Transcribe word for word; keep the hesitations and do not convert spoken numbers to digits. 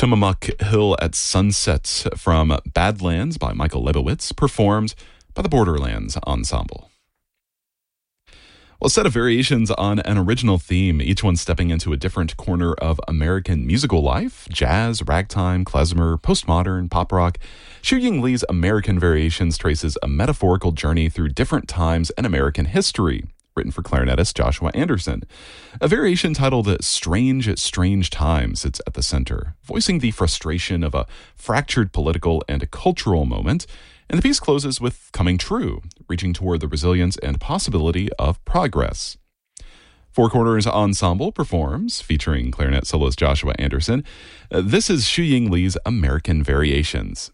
Tillamook Hill at Sunset from Badlands by Michael Lebowitz, performed by the Borderlands Ensemble. Well, a set of variations on an original theme, each one stepping into a different corner of American musical life: jazz, ragtime, klezmer, postmodern, pop rock. Xu Ying Li's American Variations traces a metaphorical journey through different times in American history, written for clarinetist Joshua Anderson. A variation titled Strange, Strange Times sits at the center, voicing the frustration of a fractured political and cultural moment, and the piece closes with Coming True, reaching toward the resilience and possibility of progress. Four Corners Ensemble performs, featuring clarinet soloist Joshua Anderson. Uh, this is Xu Ying Li's American Variations.